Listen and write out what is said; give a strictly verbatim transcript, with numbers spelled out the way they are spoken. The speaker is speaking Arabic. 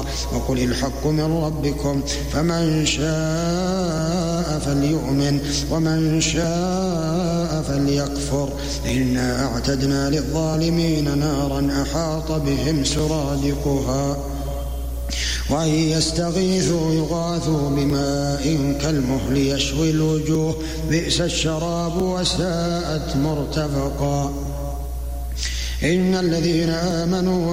وقل الحق من ربكم فمن شاء فليؤمن ومن شاء فليكفر إنا أعتدنا للظالمين نارا أحاط بهم سرادقها وإن يستغيثوا يغاثوا بماء كالمهل يشوي الوجوه بئس الشراب وساءت مرتفقا إن الذين آمنوا